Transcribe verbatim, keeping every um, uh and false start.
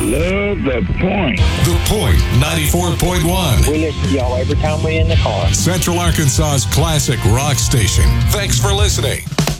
Love The Point. The Point ninety-four point one. We listen to y'all every time we're in the car. Central Arkansas's classic rock station. Thanks for listening.